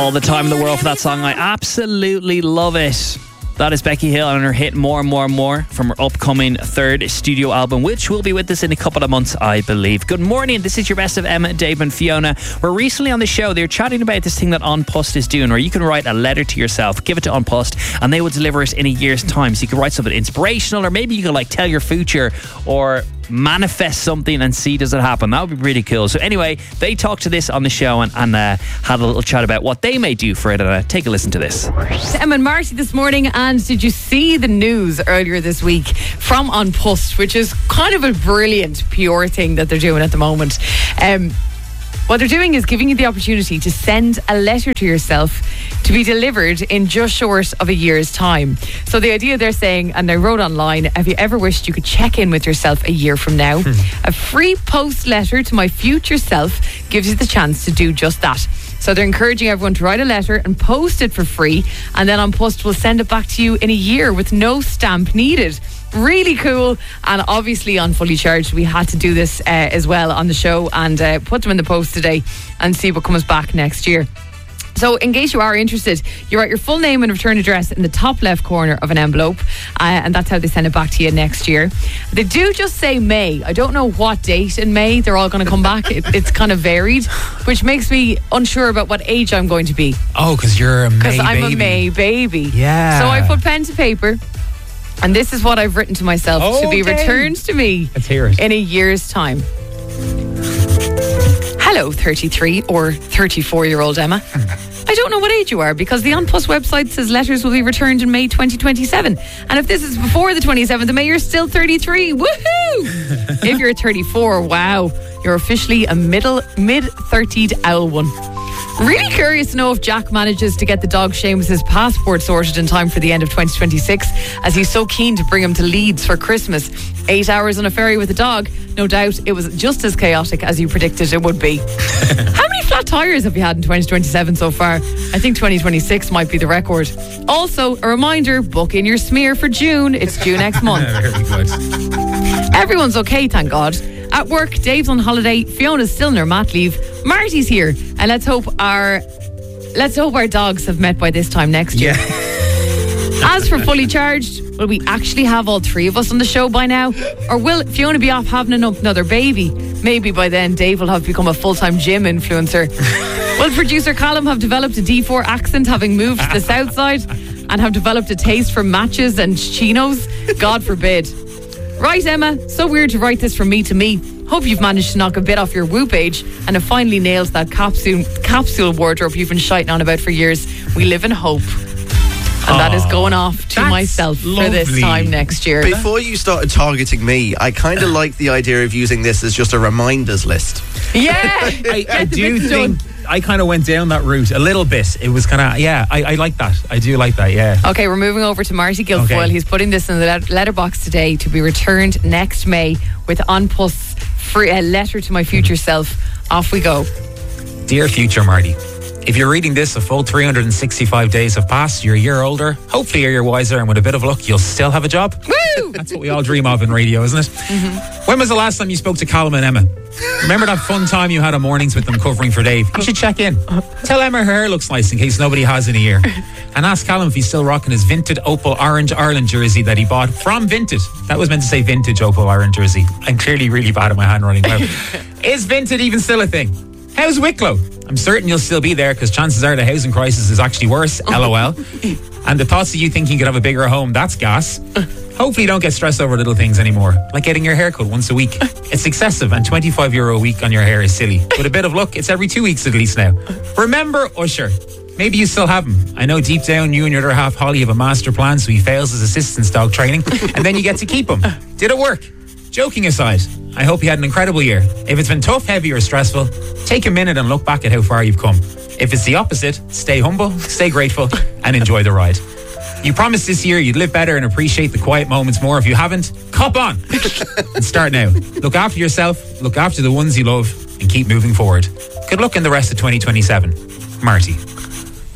All the time in the world for that song. I absolutely love it. That is Becky Hill and her hit More and More and More from her upcoming third studio album, which will be with us in a couple of months, I believe. Good morning. This is your best of Emma, Dave and Fiona. We're recently on the show. They're chatting about this thing that An Post is doing, where you can write a letter to yourself, give it to An Post, and they will deliver it in a year's time. So you can write something inspirational, or maybe you can tell your future or manifest something and see does it happen. That would be really cool. So anyway, they talked to this on the show and had a little chat about what they may do for it. Take a listen to this. Emma and Marty this morning, and did you see the news earlier this week from An Post, which is kind of a brilliant PR thing that they're doing at the moment. What they're doing is giving you the opportunity to send a letter to yourself to be delivered in just short of a year's time. So the idea they're saying, and they wrote online, have you ever wished you could check in with yourself a year from now? A free post letter to my future self gives you the chance to do just that. So they're encouraging everyone to write a letter and post it for free, and then An Post will send it back to you in a year with no stamp needed. Really cool. And obviously on Fully Charged we had to do this as well on the show and put them in the post today and see what comes back next year. So in case you are interested, you write your full name and return address in the top left corner of an envelope, and that's how they send it back to you next year. They do just say May. I don't know what date in May they're all going to come back. It's kind of varied, which makes me unsure about what age I'm going to be. Oh, because you're a May baby. Because I'm a May baby. Yeah. So I put pen to paper, and this is what I've written to myself to be returned to me Let's hear it. in a year's time. Hello, 33 or 34-year-old Emma. I don't know what age you are because the An Post website says letters will be returned in May 2027. And if this is before the 27th of May, you're still 33. Woohoo! If you're 34, wow, you're officially a mid-30'd owl one. Really curious to know if Jack manages to get the dog Seamus's passport sorted in time for the end of 2026, as he's so keen to bring him to Leeds for Christmas. 8 hours on a ferry with a dog. No doubt it was just as chaotic as you predicted it would be. How many flat tyres have you had in 2027 so far? I think 2026 might be the record. Also, a reminder, book in your smear for June. It's due next month. Very good. Everyone's okay, thank God. At work, Dave's on holiday, Fiona's still in her mat leave, Marty's here, and let's hope our dogs have met by this time next year. Yeah. As for Fully Charged, will we actually have all three of us on the show by now? Or will Fiona be off having another baby? Maybe by then Dave will have become a full-time gym influencer. Will producer Callum have developed a D4 accent, having moved to the south side, and have developed a taste for matches and chinos? God forbid. Right, Emma, so weird to write this from me to me. Hope you've managed to knock a bit off your whoop age and have finally nailed that capsule wardrobe you've been shiting on about for years. We live in hope. And that is going off to myself for this time next year. Before you started targeting me, I kind of like the idea of using this as just a reminders list. Yeah. I do think I kind of went down that route a little bit. It was kind of, I like that. I do like that, yeah. Okay, we're moving over to Marty Guilfoyle. Okay. He's putting this in the letterbox today to be returned next May with An Post's free letter to my future self. Off we go. Dear future Marty, if you're reading this, a full 365 days have passed. You're a year older. Hopefully you're wiser, and with a bit of luck, you'll still have a job. Woo! That's what we all dream of in radio, isn't it? Mm-hmm. When was the last time you spoke to Callum and Emma? Remember that fun time you had on mornings with them covering for Dave? You should check in. Tell Emma her hair looks nice in case nobody has in a year. And ask Callum if he's still rocking his Vinted Opal Orange Ireland jersey that he bought from Vinted. That was meant to say Vintage Opal Ireland jersey. I'm clearly really bad at my handwriting. Wow. Is Vinted even still a thing? How's Wicklow? I'm certain you'll still be there because chances are the housing crisis is actually worse. LOL. And the thoughts of you thinking you could have a bigger home, that's gas. Hopefully you don't get stressed over little things anymore, like getting your hair cut once a week. It's excessive, and €25 a week on your hair is silly. With a bit of luck, it's every 2 weeks at least now. Remember Usher. Maybe you still have him. I know deep down you and your other half Holly have a master plan so he fails his assistance dog training, and then you get to keep him. Did it work? Joking aside, I hope you had an incredible year. If it's been tough, heavy or stressful, take a minute and look back at how far you've come. If it's the opposite, stay humble, stay grateful, and enjoy the ride. You promised this year you'd live better and appreciate the quiet moments more. If you haven't, cop on and start now. Look after yourself, look after the ones you love, and keep moving forward. Good luck in the rest of 2027. Marty. Why do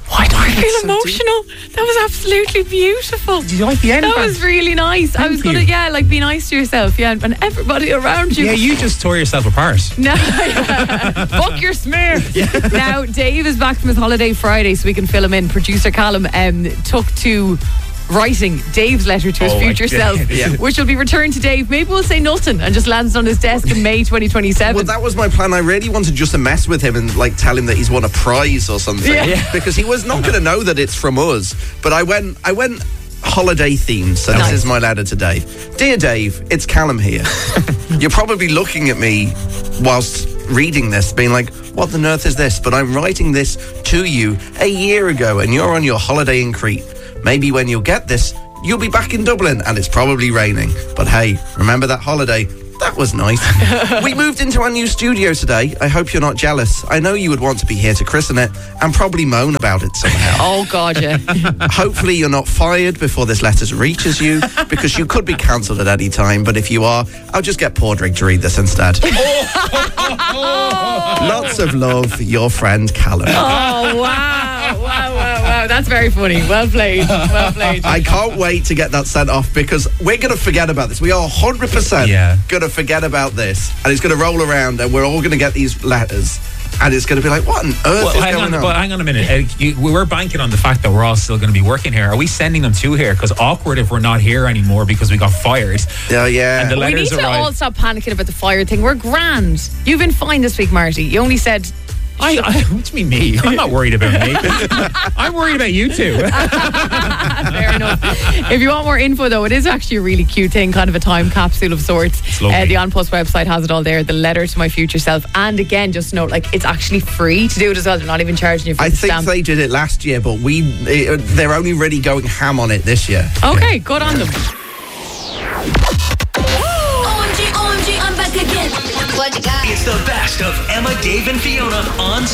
I feel emotional. That was absolutely beautiful. Did you like the end? That was really nice. I was going to, be nice to yourself, and everybody around you. Yeah, you just tore yourself apart. No, fuck your smear. Now, Dave is back from his holiday Friday, so we can fill him in. Producer Callum took to writing Dave's letter to his future self, which will be returned to Dave. Maybe we'll say nothing and just lands on his desk in May 2027. Well, that was my plan. I really wanted just to mess with him and tell him that he's won a prize or something, because he was not going to know that it's from us. But I went holiday themed, so this is my letter to Dave. Dear Dave, it's Callum here. You're probably looking at me whilst reading this, being like, what on earth is this? But I'm writing this to you a year ago, and you're on your holiday in Crete. Maybe when you'll get this, you'll be back in Dublin and it's probably raining. But hey, remember that holiday? That was nice. We moved into our new studio today. I hope you're not jealous. I know you would want to be here to christen it and probably moan about it somehow. Oh, God, yeah. Hopefully you're not fired before this letter reaches you, because you could be cancelled at any time. But if you are, I'll just get Padraig to read this instead. Lots of love, your friend Callum. Oh, wow. That's very funny. Well played. I can't wait to get that sent off, because we're going to forget about this. We are 100% going to forget about this, and it's going to roll around, and we're all going to get these letters, and it's going to be like, what on earth is going on? But hang on a minute. We were banking on the fact that we're all still going to be working here. Are we sending them to here? Because awkward if we're not here anymore because we got fired. Yeah. And the We letters need to arrive. all stop panicking about the fire thing. We're grand. You've been fine this week, Marty. You only said... What do you mean me? I'm not worried about me. I'm worried about you two. Fair enough. If you want more info, though, it is actually a really cute thing, kind of a time capsule of sorts. The On Post website has it all there. The letter to my future self. And again, just note, it's actually free to do it as well. They're not even charging you for the stamp. I think they did it last year, but they're only really going ham on it this year. Okay, good on them. OMG, I'm back again. What you got? It's the best of Emma, Dave, and Fiona on